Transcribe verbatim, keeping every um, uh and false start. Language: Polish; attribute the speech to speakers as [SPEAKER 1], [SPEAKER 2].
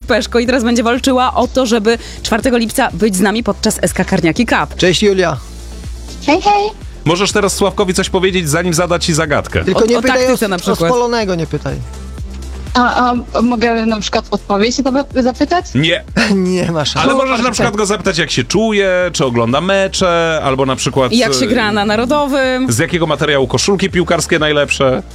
[SPEAKER 1] Peszko i teraz będzie walczyła o to, żeby czwartego lipca być z nami podczas S K Karniaki Cup.
[SPEAKER 2] Cześć Julia.
[SPEAKER 3] Hej, hej.
[SPEAKER 4] Możesz teraz Sławkowi coś powiedzieć, zanim zada ci zagadkę.
[SPEAKER 2] Tylko
[SPEAKER 1] O-
[SPEAKER 2] nie
[SPEAKER 1] o
[SPEAKER 2] pytaj
[SPEAKER 1] taktyce
[SPEAKER 2] o,
[SPEAKER 1] na
[SPEAKER 2] o
[SPEAKER 1] przykład.
[SPEAKER 2] spalonego, nie pytaj.
[SPEAKER 3] A, a mogę na przykład odpowiedź zapytać?
[SPEAKER 4] Nie,
[SPEAKER 2] Nie ma szans.
[SPEAKER 4] ale możesz na przykład go zapytać, jak się czuje, czy ogląda mecze, albo na przykład...
[SPEAKER 1] I jak się
[SPEAKER 4] e,
[SPEAKER 1] gra na Narodowym.
[SPEAKER 4] Z jakiego materiału koszulki piłkarskie najlepsze?